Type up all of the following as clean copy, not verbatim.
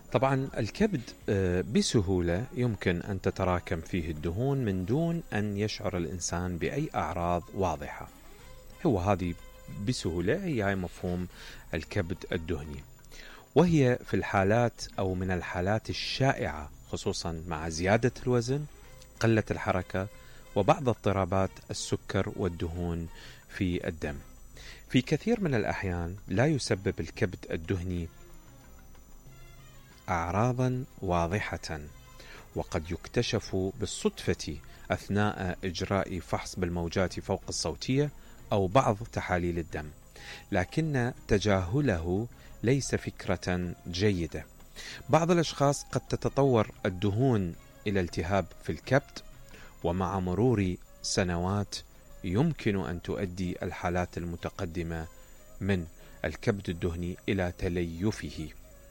طبعا الكبد بسهولة يمكن أن تتراكم فيه الدهون من دون أن يشعر الإنسان بأي أعراض واضحة. هو هذه بسهولة هي مفهوم الكبد الدهني، وهي في الحالات أو من الحالات الشائعة خصوصا مع زيادة الوزن، قلة الحركة، وبعض اضطرابات السكر والدهون في الدم. في كثير من الأحيان لا يسبب الكبد الدهني أعراضا واضحة، وقد يكتشف بالصدفة أثناء إجراء فحص بالموجات فوق الصوتية أو بعض تحاليل الدم، لكن تجاهله ليس فكرة جيدة. بعض الأشخاص قد تتطور الدهون إلى التهاب في الكبد، ومع مرور سنوات يمكن أن تؤدي الحالات المتقدمة من الكبد الدهني إلى تليفه.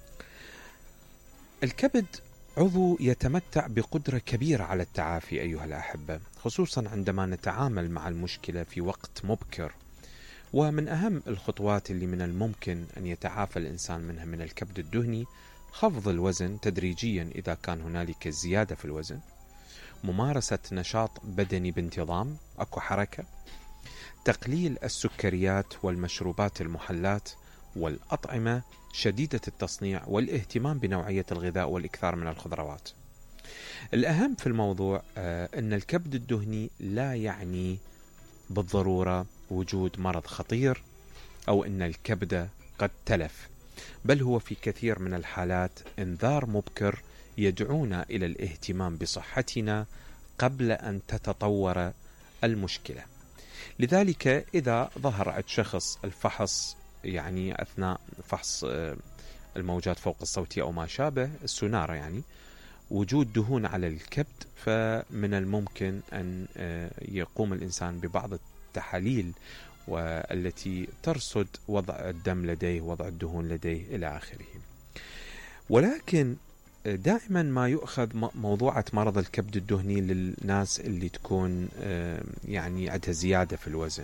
الكبد عضو يتمتع بقدرة كبيرة على التعافي أيها الأحبة، خصوصا عندما نتعامل مع المشكلة في وقت مبكر. ومن أهم الخطوات اللي من الممكن أن يتعافى الإنسان منها من الكبد الدهني خفض الوزن تدريجيا إذا كان هنالك زيادة في الوزن، ممارسة نشاط بدني بانتظام، أكو حركة، تقليل السكريات والمشروبات المحلات والأطعمة شديدة التصنيع، والاهتمام بنوعية الغذاء والإكثار من الخضروات. الأهم في الموضوع أن الكبد الدهني لا يعني بالضرورة وجود مرض خطير أو أن الكبد قد تلف، بل هو في كثير من الحالات إنذار مبكر يدعونا إلى الاهتمام بصحتنا قبل أن تتطور المشكلة. لذلك إذا ظهر عند شخص الفحص، يعني أثناء فحص الموجات فوق الصوتية أو ما شابه السونار، يعني وجود دهون على الكبد، فمن الممكن أن يقوم الإنسان ببعض التحاليل والتي ترصد وضع الدم لديه، وضع الدهون لديه إلى آخره. ولكن دائما ما يؤخذ موضوعة مرض الكبد الدهني للناس اللي تكون يعني عندها زيادة في الوزن،